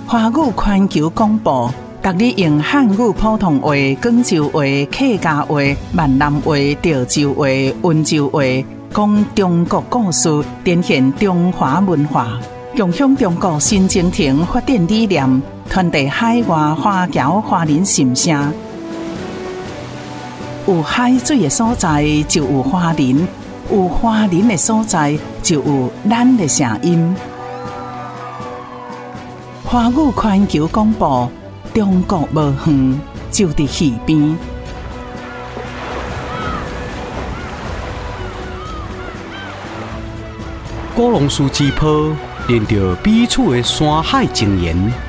华语环球广播，逐日用汉语普通话、广州话、客家话、闽南话、潮州话、温州话，讲中国故事，展现中华文化，共享中国新征程发展理念，传递海外华侨华人心声。有海水的所在，就有华人；有华人的所在，就有咱的声音。华语环球广播，中国无远，就伫耳边。 古龙树之坡，连着彼此的山海情缘。